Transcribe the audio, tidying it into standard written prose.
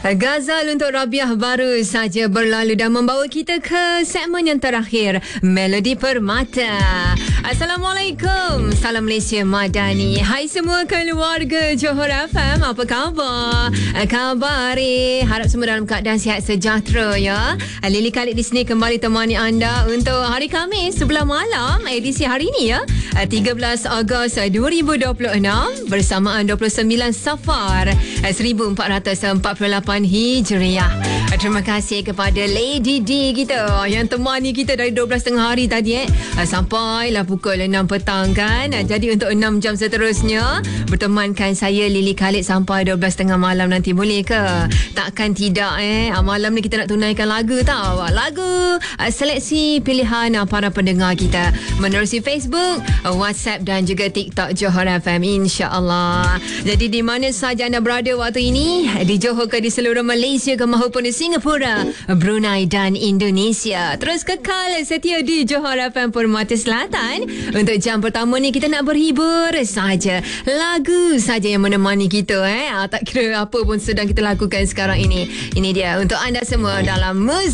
Ghazal untuk Rabiah baru saja berlalu dan membawa kita ke segmen yang terakhir, Melodi Permata. Assalamualaikum, salam Malaysia Madani. Hai semua keluarga Johor FM, apa khabar? Khabar harap semua dalam keadaan sihat sejahtera ya. Lily Khalid di sini kembali temani anda untuk hari Khamis sebelah malam edisi hari ini ya, 13 Ogos 2026 bersamaan 29 Safar 1448 Hijriah. Terima kasih kepada Lady D kita yang temani kita dari 12.30 hari tadi sampailah pukul 6 petang kan. Jadi untuk 6 jam seterusnya bertemankan saya Lily Khalid sampai 12.30 malam nanti, boleh ke? Takkan tidak malam ni kita nak tunaikan lagu tau. Lagu seleksi pilihan para pendengar kita menerusi Facebook, WhatsApp dan juga TikTok Johor FM, insya-Allah. Jadi di mana sahaja anda berada waktu ini, di Johor ke, di seluruh Malaysia ke, maupun di Singapura, Brunei dan Indonesia, terus kekal setia di Johor FM Permata Selatan. Untuk jam pertama ni kita nak berhibur saja, lagu saja yang menemani kita tak kira apa pun sedang kita lakukan sekarang ini. Ini dia untuk anda semua dalam